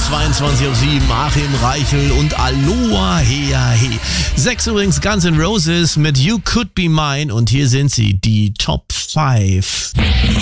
22:07, Achim Reichel und Aloha Hea He. 6 übrigens Guns N' Roses mit You Could Be Mine und hier sind sie, die Top 5.